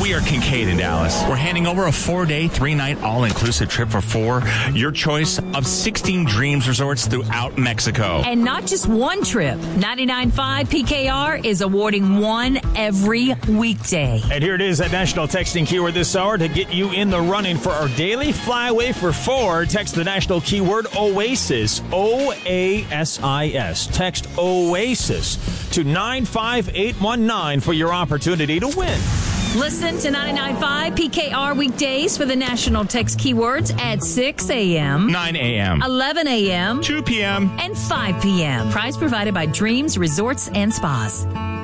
We are Kincaid in Dallas. We're handing over a 4-day, 3-night all-inclusive trip for 4. Your choice of 16 Dreams resorts throughout Mexico. And not just one trip. 99.5 PKR is awarding one every weekday. And here it is at National Texting Keyword this hour to get you in the running for our daily flyaway for 4. Text the national keyword OASIS, OASIS. Text OASIS to 95819 for your opportunity to win. Listen to 99.5 PKR weekdays for the national text keywords at 6 a.m., 9 a.m., 11 a.m., 2 p.m., and 5 p.m. Prize provided by Dreams Resorts and Spas.